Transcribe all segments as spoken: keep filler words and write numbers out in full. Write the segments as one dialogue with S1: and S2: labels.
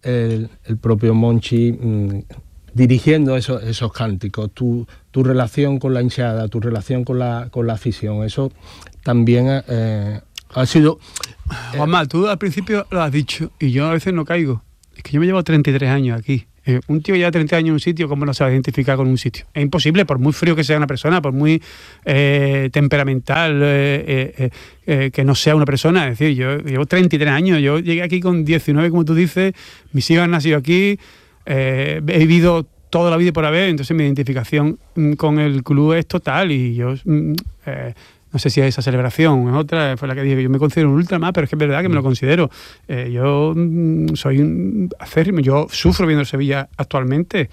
S1: el, el propio Monchi mmm, dirigiendo esos, esos cánticos, tu, tu relación con la hinchada, tu relación con la, con la afición, eso también eh, ha sido...
S2: Eh, Juanma, tú al principio lo has dicho y yo a veces no caigo. Es que yo me llevo treinta y tres años aquí. Eh, un tío lleva treinta años en un sitio, ¿cómo no se va a identificar con un sitio? Es imposible, por muy frío que sea una persona, por muy eh, temperamental eh, eh, eh, que no sea una persona. Es decir, yo llevo treinta y tres años, yo llegué aquí con diecinueve, como tú dices, mis hijos han nacido aquí, eh, he vivido toda la vida por haber, entonces mi identificación con el club es total y yo... Eh, no sé si es esa celebración, es otra, fue la que dije que yo me considero un ultramar, pero es que es verdad que me lo considero. Eh, yo mm, soy un acérrimo, yo sufro viendo el Sevilla actualmente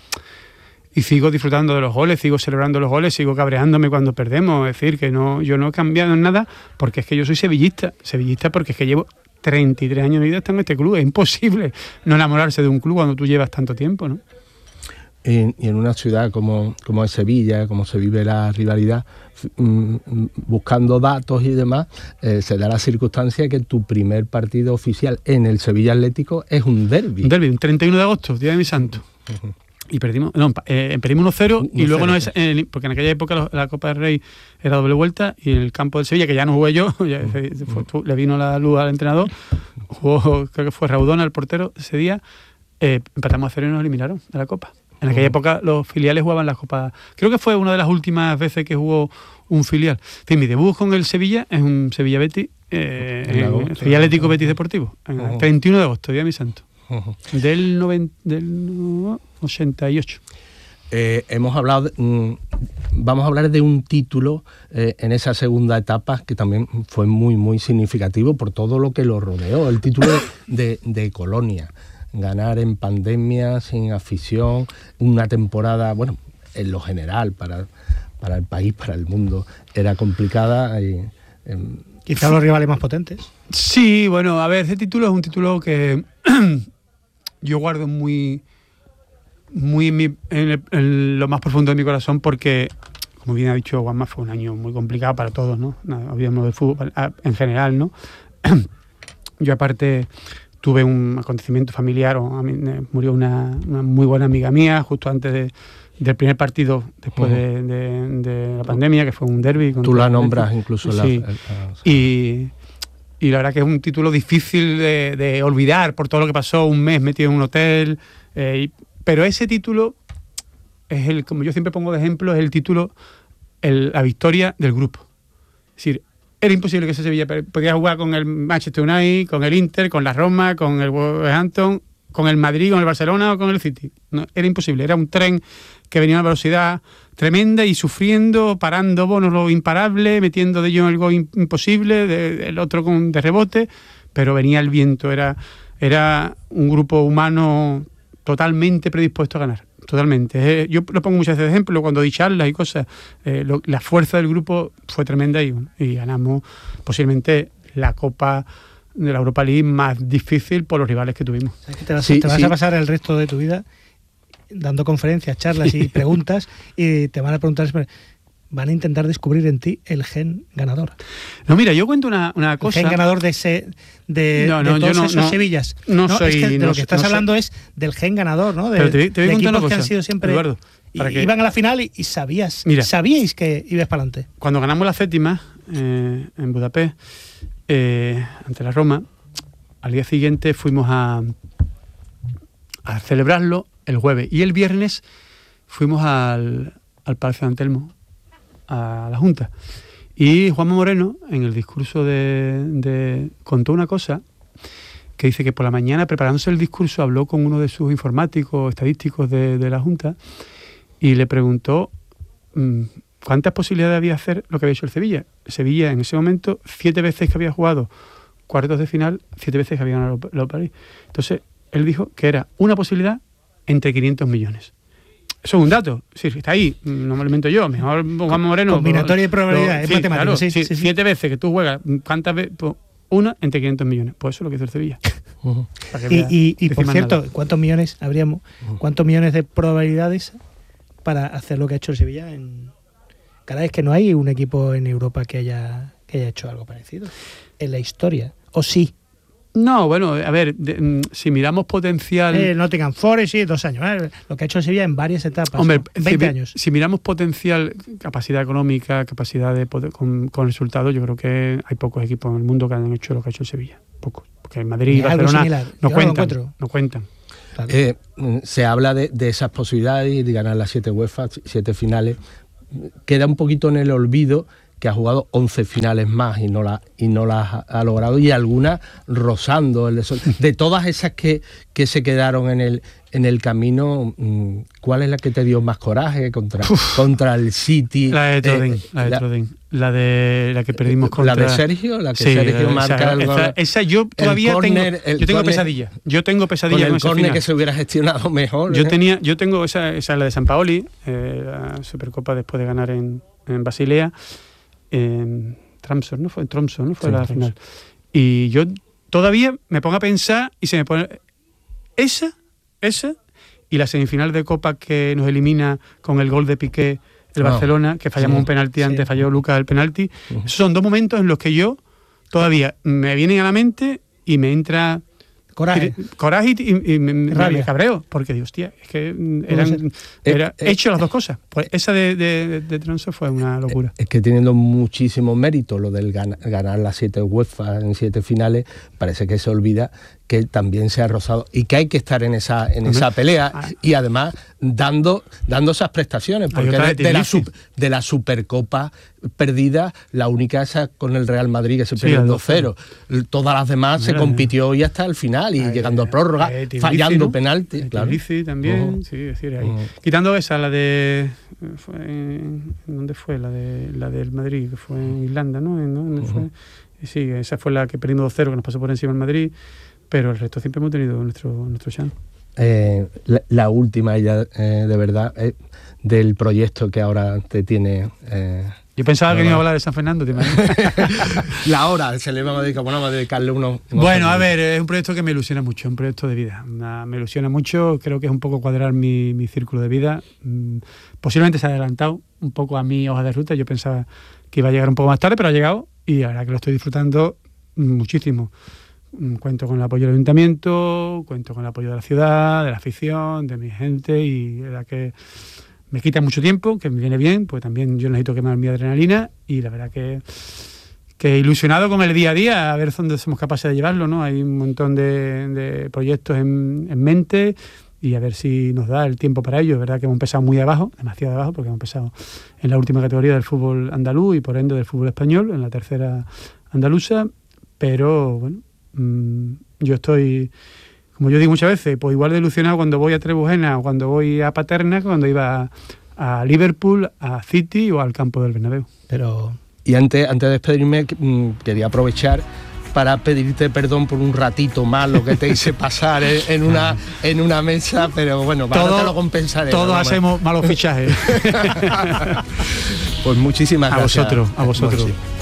S2: y sigo disfrutando de los goles, sigo celebrando los goles, sigo cabreándome cuando perdemos. Es decir, que no, yo no he cambiado en nada porque es que yo soy sevillista, sevillista porque es que llevo treinta y tres años de vida en este club. Es imposible no enamorarse de un club cuando tú llevas tanto tiempo, ¿no?
S1: Y, y en una ciudad como, como es Sevilla, como se vive la rivalidad, mm, buscando datos y demás, eh, se da la circunstancia que tu primer partido oficial en el Sevilla Atlético es un derbi.
S2: Un derbi, un treinta y uno de agosto, día de mi santo. Uh-huh. Y perdimos, no, eh, perdimos uno cero y luego no es, eh, porque en aquella época la, la Copa del Rey era doble vuelta y en el campo del Sevilla, que ya no jugué yo, ya, fue, fue, le vino la luz al entrenador, jugó, creo que fue Raudona el portero ese día, eh, empatamos a cero y nos eliminaron de la Copa. En aquella época los filiales jugaban las copas. Creo que fue una de las últimas veces que jugó un filial. En fin, mi debut con el Sevilla es un Sevilla-Betis, eh, en agosto, Sevilla Atlético Betis Deportivo, en el treinta y uno de agosto, día de mi santo, uh-huh. del, noventa, del ochenta y ocho.
S1: Eh, hemos hablado, de, mm, vamos a hablar de un título eh, en esa segunda etapa que también fue muy, muy significativo por todo lo que lo rodeó, el título de, de, de Colonia. Ganar en pandemia, sin afición, una temporada, bueno, en lo general, para, para el país, para el mundo, era complicada. Y, eh,
S3: Quizá los rivales más potentes.
S2: Sí, bueno, a ver, ese título es un título que yo guardo muy, muy en, mi, en, el, en lo más profundo de mi corazón porque, como bien ha dicho Juanma, fue un año muy complicado para todos, ¿no? Habíamos de fútbol en general, ¿no? Yo aparte... Tuve un acontecimiento familiar, o a mí, eh, murió una, una muy buena amiga mía justo antes de, del primer partido después uh-huh. de, de, de la pandemia, que fue un derbi.
S1: Tú la nombras incluso.
S2: Sí.
S1: La, el,
S2: la, y, y la verdad que es un título difícil de, de olvidar por todo lo que pasó, un mes metido en un hotel. Eh, y, pero ese título, es el, como yo siempre pongo de ejemplo, es el título, el, la victoria del grupo. Es decir, era imposible que ese Sevilla podía jugar con el Manchester United, con el Inter, con la Roma, con el Wolverhampton, con el Madrid, con el Barcelona o con el City. No, era imposible. Era un tren que venía a una velocidad tremenda y sufriendo, parando bonos lo imparable, metiendo de ellos el gol imposible, de, el otro con de rebote, pero venía el viento. Era, era un grupo humano totalmente predispuesto a ganar. Totalmente. Eh, yo lo pongo muchas veces de ejemplo cuando di charlas y cosas. Eh, lo, la fuerza del grupo fue tremenda y, y ganamos posiblemente la Copa de la Europa League más difícil por los rivales que tuvimos.
S3: ¿Sabes que te vas,
S1: sí,
S3: te vas
S1: sí.
S3: a pasar el resto de tu vida dando conferencias, charlas y preguntas y te van a preguntar, van a intentar descubrir en ti el gen ganador?
S2: No, mira, yo cuento una, una cosa.
S3: El gen ganador de ese de,
S2: no, no,
S3: de todos
S2: yo no,
S3: esos
S2: no,
S3: Sevillas.
S2: No,
S3: no
S2: soy.
S3: Es que de
S2: no,
S3: lo que estás
S2: no
S3: hablando
S2: soy.
S3: es del gen ganador, ¿no? De,
S2: Pero te, te voy
S3: de
S2: a contar
S3: equipos
S2: una
S3: que
S2: cosa,
S3: han sido siempre.
S2: Eduardo, para
S3: y,
S2: que...
S3: Iban a la final y, y sabías,
S2: Mira,
S3: sabíais que ibas para adelante.
S2: Cuando ganamos la séptima eh, en Budapest, eh, ante la Roma, al día siguiente fuimos a, a celebrarlo el jueves y el viernes fuimos al, al Palacio de Antelmo, a la Junta. Y Juanma Moreno, en el discurso de, de contó una cosa que dice que por la mañana, preparándose el discurso, habló con uno de sus informáticos estadísticos de, de la Junta y le preguntó mmm, cuántas posibilidades había de hacer lo que había hecho el Sevilla. El Sevilla, en ese momento, siete veces que había jugado cuartos de final, siete veces que había ganado la Europa League. Entonces, él dijo que era una posibilidad entre quinientos millones. Eso es un dato, sí, está ahí, no me lo invento yo, mejor Juan Moreno.
S3: Combinatoria de probabilidades, es
S2: sí,
S3: matemático.
S2: Claro,
S3: sí,
S2: sí,
S3: sí, sí.
S2: Siete veces que tú juegas, ¿cuántas veces? Pues una entre quinientos millones, pues eso es lo que hizo el Sevilla.
S1: Uh-huh.
S3: Y, y, y por cierto, nada. ¿cuántos millones habríamos, uh-huh. cuántos millones de probabilidades para hacer lo que ha hecho el Sevilla? En... Cada vez que no hay un equipo en Europa que haya, que haya hecho algo parecido en la historia, o sí.
S2: No, bueno, a ver, de, si miramos potencial...
S3: Eh, Nottingham Forest, sí, dos años. ¿eh? Lo que ha hecho el Sevilla en varias etapas.
S2: Hombre,
S3: ¿no? veinte
S2: si,
S3: años.
S2: Si miramos potencial, capacidad económica, capacidad de poder, con, con resultados, yo creo que hay pocos equipos en el mundo que hayan hecho lo que ha hecho el Sevilla. Pocos. Porque en Madrid y Barcelona no cuentan, no cuentan.
S1: Claro. Eh, se habla de, de esas posibilidades y de ganar las siete UEFA, siete finales. Queda un poquito en el olvido que ha jugado once finales más y no las y no las ha, ha logrado, y algunas rozando el desorden. De todas esas que, que se quedaron en el en el camino, ¿cuál es la que te dio más coraje contra, contra el City?
S2: La de Trodin, eh, la de Trodin. La de la que perdimos contra...
S1: ¿La de Sergio? La que
S2: sí,
S1: Sergio marca
S2: esa,
S1: el
S2: esa, esa yo todavía
S1: corner,
S2: tengo... Yo tengo
S1: corner,
S2: pesadilla. Yo tengo pesadilla
S1: con el
S2: con
S1: córner que se hubiera gestionado mejor.
S2: Yo
S1: ¿eh?
S2: tenía, yo tengo esa, esa la de San Paoli, eh, la Supercopa después de ganar en, en Basilea, en Tromsø, ¿no? Fue en Tromsø, ¿no? Fue sí, la Tromsø. Final. Y yo todavía me pongo a pensar y se me pone... Esa, esa... Y la semifinal de Copa que nos elimina con el gol de Piqué, el oh, Barcelona, que fallamos sí, un penalti antes, sí. falló Lucas el penalti. Uh-huh. Esos son dos momentos en los que yo todavía me vienen a la mente y me entra
S3: coraje,
S2: coraje y, y me, me cabreo, porque digo, hostia, es que eran era eh, eh, hecho las dos cosas. Pues esa de, de, de, de Tromsø fue una locura.
S1: Es que teniendo muchísimo mérito lo del gan- ganar las siete UEFA en siete finales, parece que se olvida que también se ha rozado y que hay que estar en esa en esa pelea ah. y además dando dando esas prestaciones, porque de, de, la sub, de la Supercopa perdida, la única esa con el Real Madrid que se sí, perdió dos cero. Todas las demás Mira, se compitió y hasta el final y ay, ayudando a prórroga, ay, fallando ¿no? penalti.
S2: Claro. también, uh-huh. sí, es decir, ahí. Uh-huh. Quitando esa, la de... Fue en, ¿dónde fue? La de la del Madrid, que fue en Irlanda, ¿no? ¿Dónde uh-huh. fue? Sí, esa fue la que perdimos dos cero, que nos pasó por encima el Madrid. Pero el resto siempre hemos tenido nuestro, nuestro chance.
S1: Eh, la, la última, ya eh, de verdad, eh, del proyecto que ahora te tiene... Eh,
S2: Yo pensaba que no iba a hablar de San Fernando, ¿te imaginas?
S1: La hora, se le va a dedicar, bueno, vamos a dedicarle uno...
S2: Bueno, a ver, es un proyecto que me ilusiona mucho, un proyecto de vida. Una, me ilusiona mucho, creo que es un poco cuadrar mi, mi círculo de vida. Mm, posiblemente se ha adelantado un poco a mi hoja de ruta. Yo pensaba que iba a llegar un poco más tarde, pero ha llegado y ahora que lo estoy disfrutando muchísimo. Cuento con el apoyo del ayuntamiento, cuento con el apoyo de la ciudad, de la afición, de mi gente, y la verdad que me quita mucho tiempo, que me viene bien, pues también yo necesito quemar mi adrenalina, y la verdad que, que ilusionado con el día a día, a ver dónde somos capaces de llevarlo, ¿no? Hay un montón de, de proyectos en, en mente, y a ver si nos da el tiempo para ello. Es verdad que hemos empezado muy abajo, demasiado abajo, porque hemos empezado en la última categoría del fútbol andaluz y por ende del fútbol español, en la tercera andaluza, pero bueno, yo estoy, como yo digo muchas veces, pues igual de ilusionado cuando voy a Trebujena o cuando voy a Paterna, cuando iba a, a Liverpool, a City o al campo del Bernabéu.
S1: Pero y antes, antes de despedirme, quería aprovechar para pedirte perdón por un ratito más lo que te hice pasar en, en una en una mesa, pero bueno, para todo, te lo compensaré.
S2: Todos hacemos malos fichajes.
S1: Pues muchísimas
S2: a
S1: gracias.
S2: Vosotros, a vosotros.
S1: Bueno, sí.